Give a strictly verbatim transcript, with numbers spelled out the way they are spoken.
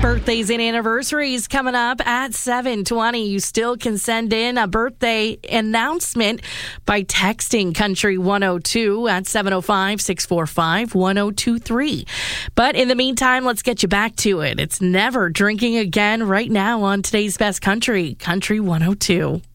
Birthdays and anniversaries coming up at seven twenty. You still can send in a birthday announcement by texting Country one oh two at seven oh five, six four five, one oh two three. But in the meantime, let's get you back to it. It's Never Drinking Again right now on today's Best Country, Country one oh two.